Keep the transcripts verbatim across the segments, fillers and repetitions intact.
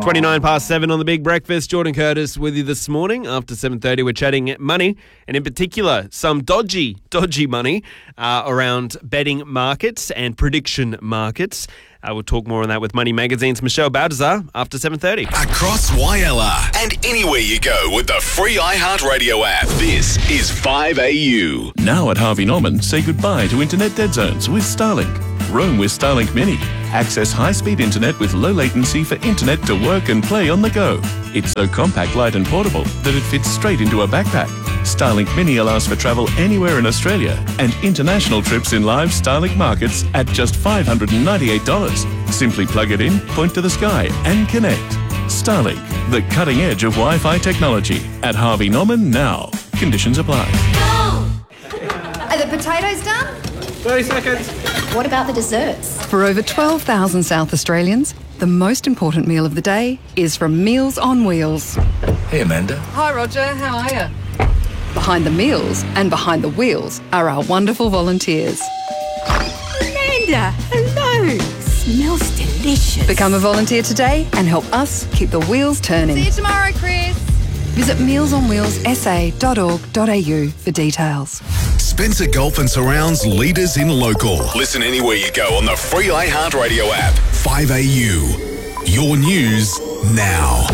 twenty-nine past seven on the Big Breakfast. Jordan Curtis with you this morning. After seven thirty, we're chatting money, and in particular, some dodgy, dodgy money uh, around betting markets and prediction markets. Uh, we'll talk more on that with Money Magazine's Michelle Baltazar after seven thirty. Across Y L R and anywhere you go with the free iHeartRadio app. This is five A U. Now at Harvey Norman, say goodbye to internet dead zones with Starlink. Roam with Starlink Mini. Access high-speed internet with low latency for internet to work and play on the go. It's so compact, light and portable that it fits straight into a backpack. Starlink Mini allows for travel anywhere in Australia and international trips in live Starlink markets at just five hundred ninety-eight dollars. Simply plug it in, point to the sky and connect. Starlink, the cutting edge of Wi-Fi technology. At Harvey Norman now. Conditions apply. Are the potatoes done? thirty seconds. What about the desserts? For over twelve thousand South Australians, the most important meal of the day is from Meals on Wheels. Hey, Amanda. Hi, Roger. How are you? Behind the meals and behind the wheels are our wonderful volunteers. Amanda, hello. Smells delicious. Become a volunteer today and help us keep the wheels turning. See you tomorrow, Chris. Visit meals on wheels s a dot org dot a u for details. Spencer Gulf and Surround's leaders in local. Listen anywhere you go on the free iHeartRadio app. five A U. Your news now.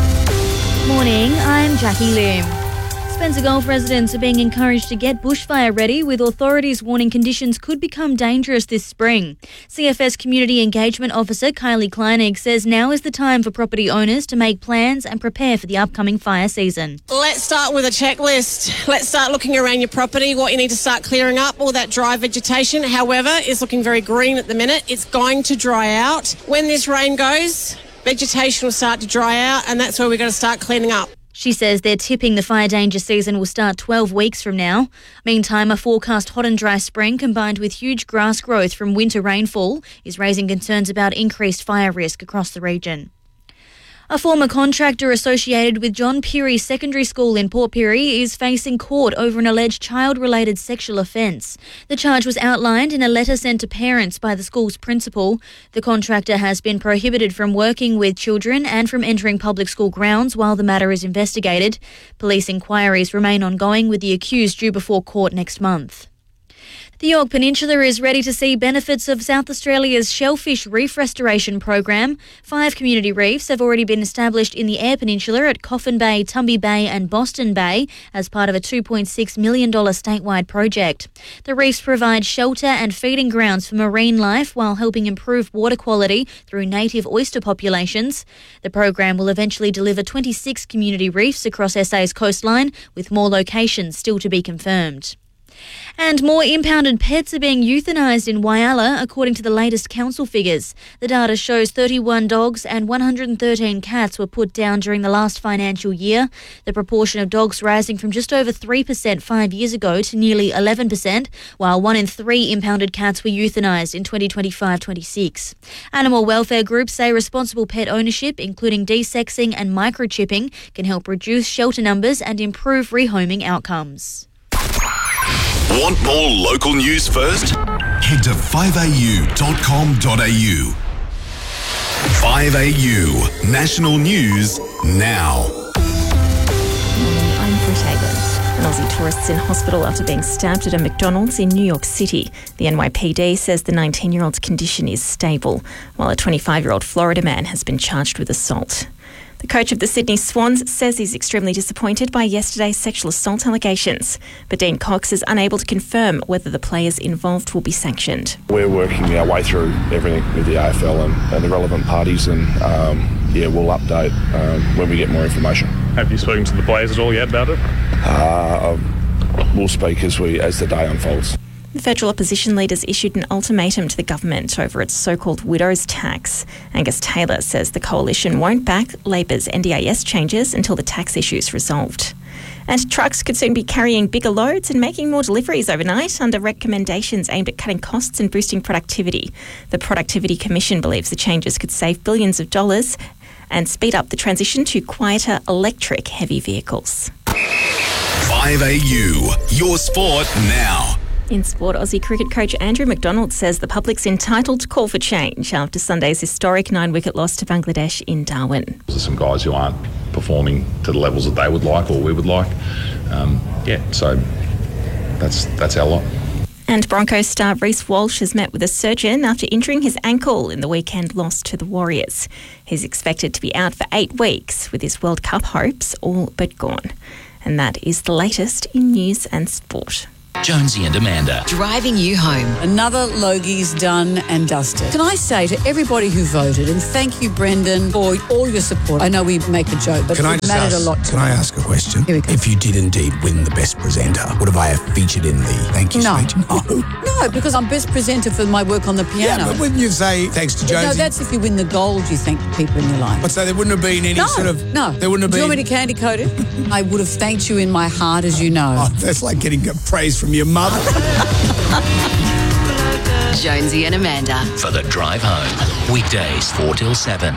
Morning, I'm Jackie Lim. Spencer Gulf residents are being encouraged to get bushfire ready, with authorities warning conditions could become dangerous this spring. C F S Community Engagement Officer Kylie Kleinig says now is the time for property owners to make plans and prepare for the upcoming fire season. Let's start with a checklist. Let's start looking around your property, what you need to start clearing up. All that dry vegetation, however, is looking very green at the minute. It's going to dry out. When this rain goes, vegetation will start to dry out, and that's where we're going to start cleaning up. She says they're tipping the fire danger season will start twelve weeks from now. Meantime, a forecast hot and dry spring combined with huge grass growth from winter rainfall is raising concerns about increased fire risk across the region. A former contractor associated with John Pirie Secondary School in Port Pirie is facing court over an alleged child-related sexual offence. The charge was outlined in a letter sent to parents by the school's principal. The contractor has been prohibited from working with children and from entering public school grounds while the matter is investigated. Police inquiries remain ongoing, with the accused due before court next month. The Yorke Peninsula is ready to see benefits of South Australia's shellfish reef restoration program. Five community reefs have already been established in the Eyre Peninsula at Coffin Bay, Tumby Bay and Boston Bay as part of a two point six million dollars statewide project. The reefs provide shelter and feeding grounds for marine life while helping improve water quality through native oyster populations. The program will eventually deliver twenty-six community reefs across S A's coastline, with more locations still to be confirmed. And more impounded pets are being euthanised in Whyalla, according to the latest council figures. The data shows thirty-one dogs and one hundred thirteen cats were put down during the last financial year, the proportion of dogs rising from just over three percent five years ago to nearly eleven percent, while one in three impounded cats were euthanised in twenty twenty-five twenty-six. Animal welfare groups say responsible pet ownership, including desexing and microchipping, can help reduce shelter numbers and improve rehoming outcomes. Want more local news first? Head to five a u dot com dot a u. five A U National News Now. I'm Britt Abbott. An Aussie tourist's in hospital after being stabbed at a McDonald's in New York City. The N Y P D says the nineteen-year-old's condition is stable, while a twenty-five-year-old Florida man has been charged with assault. The coach of the Sydney Swans says he's extremely disappointed by yesterday's sexual assault allegations, but Dean Cox is unable to confirm whether the players involved will be sanctioned. We're working our way through everything with the A F L and, and the relevant parties, and um, yeah, we'll update um, when we get more information. Have you spoken to the players at all yet about it? Uh, we'll speak as we as the day unfolds. The federal opposition leaders issued an ultimatum to the government over its so-called widow's tax. Angus Taylor says the coalition won't back Labor's N D I S changes until the tax issue is resolved. And trucks could soon be carrying bigger loads and making more deliveries overnight under recommendations aimed at cutting costs and boosting productivity. The Productivity Commission believes the changes could save billions of dollars and speed up the transition to quieter electric heavy vehicles. five A U, your sport now. In sport, Aussie cricket coach Andrew McDonald says the public's entitled to call for change after Sunday's historic nine-wicket loss to Bangladesh in Darwin. There's some guys who aren't performing to the levels that they would like or we would like. Um, yeah, so that's that's our lot. And Broncos star Reece Walsh has met with a surgeon after injuring his ankle in the weekend loss to the Warriors. He's expected to be out for eight weeks, with his World Cup hopes all but gone. And that is the latest in news and sport. Jonesy and Amanda. Driving you home. Another Logie's done and dusted. Can I say to everybody who voted, and thank you, Brendan, for all your support. I know we make a joke, but can it I just mattered ask, a lot to Can me. I ask a question? Here we go. If you did indeed win the best presenter, would have I have featured in the thank you No. speech? No. No, because I'm best presenter for my work on the piano. Yeah, but wouldn't you say thanks to Jonesy? No, that's if you win the gold, you thank people in your life. But so there wouldn't have been any no, sort of... No, There wouldn't have Do you been... want me to candy coat it? I would have thanked you in my heart, as you know. Oh, that's like getting praise from your mother. Jonesy and Amanda. For the drive home. Weekdays four till seven.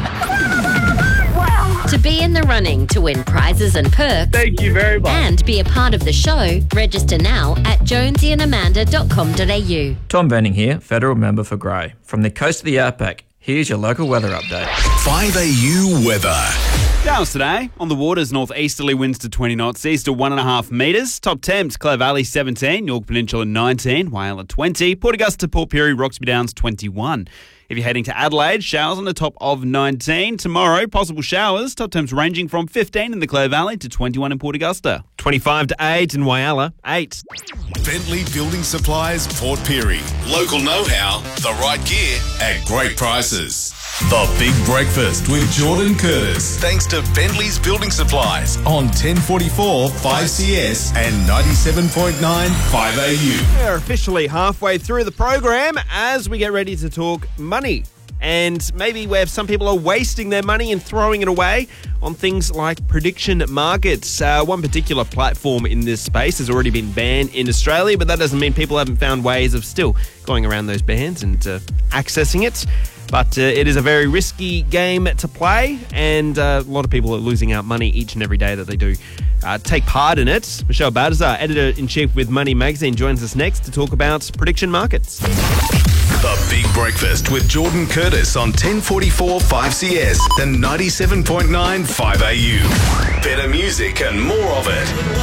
To be in the running to win prizes and perks. Thank you very much. And be a part of the show, register now at jonesy and amanda dot com dot a u. Tom Banning here, Federal Member for Grey. From the coast of the outback, here's your local weather update. five A U weather. Showers today. On the waters, northeasterly winds to twenty knots, east to one and a half metres. Top temps, Clare Valley seventeen, York Peninsula nineteen, Whyalla twenty, Port Augusta, Port Pirie, Roxby Downs twenty-one. If you're heading to Adelaide, showers on the top of nineteen. Tomorrow, possible showers. Top temps ranging from fifteen in the Clare Valley to twenty-one in Port Augusta. twenty-five to eight in Whyalla, eight. Bentley Building Supplies, Port Pirie. Local know-how, the right gear at great prices. The Big Breakfast with Jordan Curtis. Thanks to Bentley's Building Supplies on ten forty-four five C S and ninety-seven point nine five A U. We're officially halfway through the program as we get ready to talk money. And maybe where some people are wasting their money and throwing it away on things like prediction markets. Uh, one particular platform in this space has already been banned in Australia, but that doesn't mean people haven't found ways of still going around those bans and uh, accessing it. But uh, it is a very risky game to play, and uh, a lot of people are losing out money each and every day that they do uh, take part in it. Michelle Baldassar, editor-in-chief with Money Magazine, joins us next to talk about prediction markets. The Big Breakfast with Jordan Curtis on ten forty-four five C S and ninety-seven point nine five A U. Better music and more of it.